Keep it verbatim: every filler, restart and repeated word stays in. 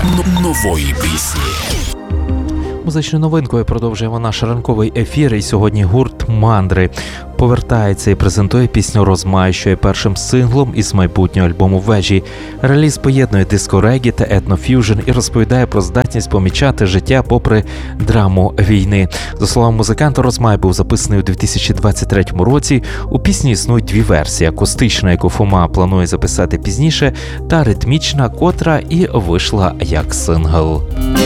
нової пісні. Музичною новинкою продовжуємо наш ранковий ефір, і сьогодні гурт «Мандри» повертається і презентує пісню «Розмай», що є першим синглом із майбутнього альбому «Вежі». Реліз поєднує диско-регі та етноф'южн і розповідає про здатність помічати життя попри драму війни. За словами музиканта, «Розмай» був записаний у дві тисячі двадцять третьому році. У пісні існують дві версії: акустична, яку Фома планує записати пізніше, та ритмічна, котра і вийшла як сингл.